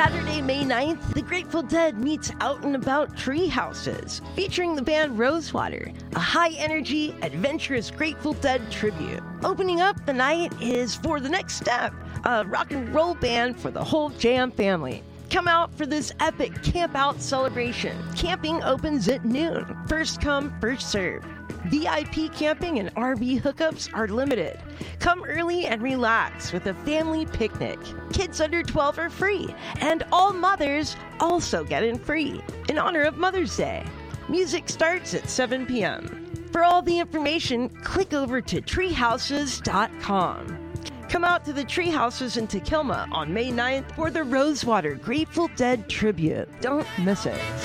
Saturday, May 9th, the Grateful Dead meets Out and About Treehouses, featuring the band Rosewater, a high-energy, adventurous Grateful Dead tribute. Opening up the night is For the Next Step, a rock and roll band for the whole Jam family. Come out for this epic camp out celebration. Camping opens at noon. First come, first serve. VIP camping and RV hookups are limited. Come early and relax with a family picnic. Kids under 12 are free, and all mothers also get in free in honor of Mother's Day. Music starts at 7 p.m. For all the information, click over to treehouses.com. Come out to the Treehouses in Takilma on May 9th for the Rosewater Grateful Dead tribute. Don't miss it.